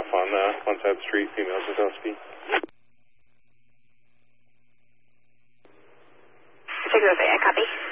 on one side of the street, females without speed. 608, I copy.